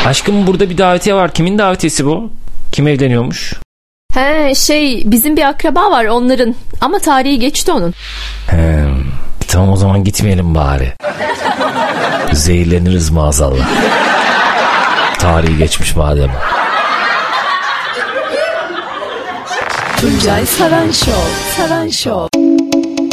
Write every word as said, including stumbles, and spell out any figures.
Aşkım burada bir davetiye var. Kimin davetiyesi bu? Kim evleniyormuş? He şey bizim bir akraba var onların. Ama tarihi geçti onun. He, tamam o zaman gitmeyelim bari. Zehirleniriz maazallah. Tarihi geçmiş madem. Tuncay Saran Show. Saran Show.